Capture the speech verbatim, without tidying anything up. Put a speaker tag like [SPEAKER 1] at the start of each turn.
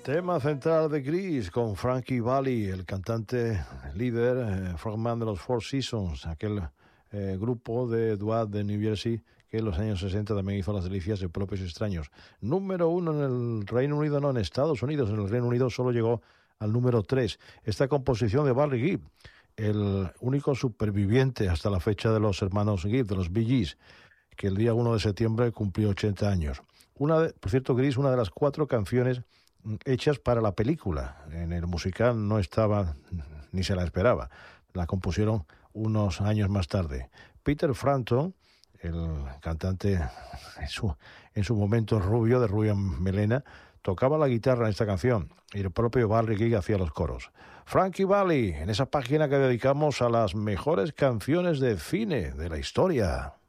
[SPEAKER 1] Tema central de Grease con Frankie Valli, el cantante líder, eh, frontman de los Four Seasons, aquel eh, grupo de Doo-Wop de New Jersey que en los años sesenta también hizo las delicias de Propios y Extraños. Número uno en el Reino Unido, no en Estados Unidos, en el Reino Unido solo llegó al número tres. Esta composición de Barry Gibb, el único superviviente hasta la fecha de los hermanos Gibb, de los Bee Gees, que el día uno de septiembre cumplió ochenta años. Una de, por cierto, Grease, una de las cuatro canciones hechas para la película. En el musical no estaba, ni se la esperaba. La compusieron unos años más tarde. Peter Frampton, el cantante en su, en su momento rubio, de rubia melena, tocaba la guitarra en esta canción y el propio Barry Gibb hacía los coros. Frankie Valli, en esa página que dedicamos a las mejores canciones de cine de la historia.